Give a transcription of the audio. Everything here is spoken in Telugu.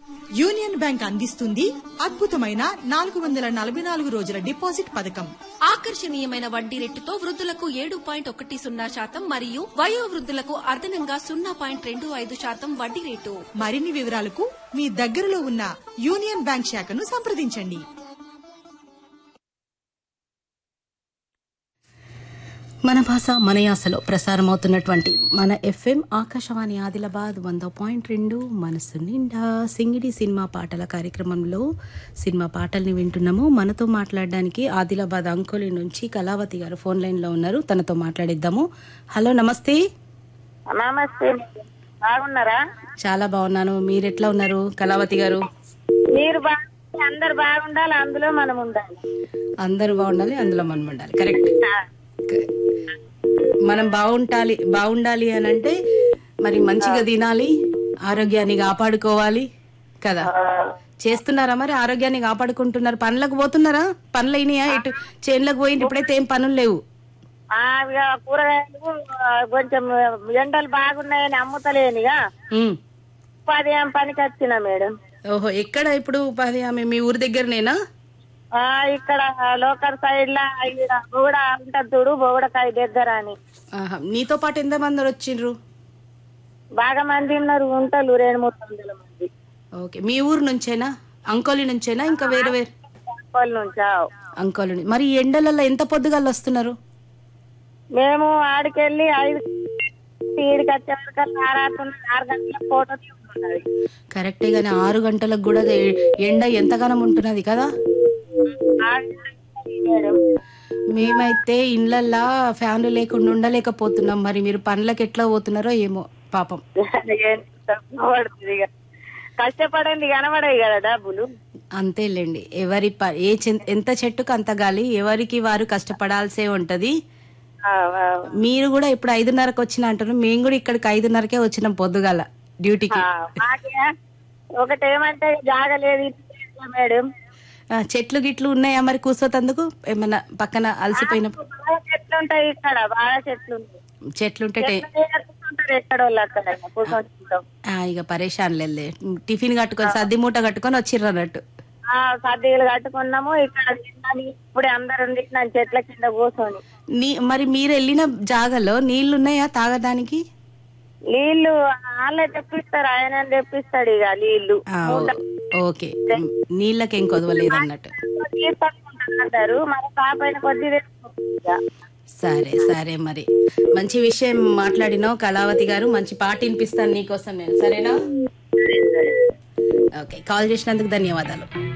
యూనియన్ బ్యాంక్ అందిస్తుంది అద్భుతమైన 444 రోజుల డిపాజిట్ పథకం. ఆకర్షణీయమైన వడ్డీ రేటుతో వృద్ధులకు 7.10% మరియు వయో వృద్ధులకు అదనంగా 0.25% వడ్డీ రేటు. మరిన్ని వివరాలకు మీ దగ్గరలో ఉన్న యూనియన్ బ్యాంక్ శాఖను సంప్రదించండి. మన భాష మన యాసలో ప్రసారమవుతున్నటువంటి మన ఎఫ్ఎం ఆకాశవాణి ఆదిలాబాద్ 100.2 మనసు నిండా సింగిడి సినిమా పాటల కార్యక్రమంలో సినిమా పాటల్ని వింటున్నాము. మనతో మాట్లాడడానికి ఆదిలాబాద్ అంకోలి నుంచి కళావతి గారు ఫోన్ లైన్ లో ఉన్నారు. తనతో మాట్లాడిద్దాము. హలో, నమస్తే. నమస్తే, బాగున్నారా? చాలా బాగున్నాను. మీరు ఎట్లా ఉన్నారు కళావతి గారు? మీరు అందరు బాగుండాలి, అందులో మనం ఉండాలి. అందరూ బాగుండాలి, అందులో మనం ఉండాలి. కరెక్ట్. మనం బాగుండాలి అని అంటే మరి మంచిగా తినాలి, ఆరోగ్యాన్ని కాపాడుకోవాలి కదా. చేస్తున్నారా మరి? ఆరోగ్యాన్ని కాపాడుకుంటున్నారు? పనులకు పోతున్నారా? పనులు అయినాయా? ఇటు చేనులకు పోయింది, ఇప్పుడైతే ఏం పనులు లేవు. కూరగాయలు కొంచెం ఎండలు బాగున్నాయని అమ్ముతలేనిగా ఉపాధి పనికి వచ్చిన మేడం. ఓహో, ఎక్కడ ఇప్పుడు ఉపాధి హామీ? మీ ఊరి దగ్గరనేనా? ఇక్కడ లోకల్ సైడ్ లా బొగడ ఉంటది చూడు, బొగడకాయ దగ్గర అని. నీతో పాటు ఎంత మంది వచ్చిండ్రు? బాగా మంది ఉన్నారు, ఉంటారు 200-300 మంది. ఓకే, మీ ఊరు నుంచేనా? అంకోలి నుంచేనా ఇంకా వేరే వేరే? అంకోలి నుంచా? అంకోలి నుంచి. మరి ఈ ఎండలలో ఎంత పొద్దుగాలు వస్తున్నారు? మేము ఆడికెళ్ళి 5 వచ్చే వరకు 6 గంటల ఫోటో తీసుకున్నది. కరెక్టే, గానీ 6 గంటలకు కూడా ఎండ ఎంతగానం ఉంటున్నది కదా. మేమైతే ఇండ్లల్లా ఫ్యాన్లు లేకుండా ఉండలేకపోతున్నాం. మరి మీరు పనులకు ఎట్లా పోతున్నారో ఏమో పాపం. కష్టపడండి, కనబడాయి కదా డబ్బులు. అంతేలేండి, ఎంత చెట్టుకు అంత గాలి, ఎవరికి వారు కష్టపడాల్సే ఉంటది. మీరు కూడా ఇప్పుడు 5:30కి వచ్చిన అంటారు, మేము కూడా ఇక్కడికి 5:30కే వచ్చినాం పొద్దుగాల డ్యూటీకి. ఒకటేమంటే జాగలేదు మేడం. చెట్లు గిట్లు ఉన్నాయా మరి కూర్చోతందుకు? ఏమన్నా పక్కన అలసిపోయినప్పుడు? చెట్లు ఉంటాయి ఇక్కడ, బాగా చెట్లుంటే ఇక పరేషాన్ లేదు. టిఫిన్ కట్టుకొని సర్ది మూట కట్టుకొని వచ్చిర్రు అన్నట్టు. సర్దీలు కట్టుకున్నాము ఇక్కడ. ఇప్పుడే అందరం తిన్నాను చెట్ల కింద కూర్చొని. మరి మీరు వెళ్ళిన జాగాలో నీళ్లు ఉన్నాయా తాగడానికి? నీళ్లు వాళ్ళే తెప్పిస్తారు, ఆయన తెప్పిస్తాడు ఇక నీళ్లు. ఓకే, నీళ్ళకేం కొదవలేదు అన్నట్టు. అంటారు మరి కాపైన కొద్ది. సరే సరే, మరి మంచి విషయం మాట్లాడినావు కళావతి గారు. మంచి పాట వినిపిస్తాను నీకోసం నేను, సరేనా? ఓకే, కాల్ చేసినందుకు ధన్యవాదాలు.